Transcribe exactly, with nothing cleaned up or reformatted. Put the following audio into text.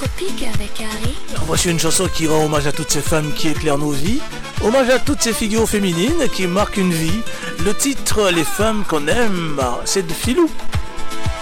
Tropique avec Harry. Voici une chanson qui rend hommage à toutes ces femmes qui éclairent nos vies, hommage à toutes ces figures féminines qui marquent une vie. Le titre Les femmes qu'on aime, c'est de Filou.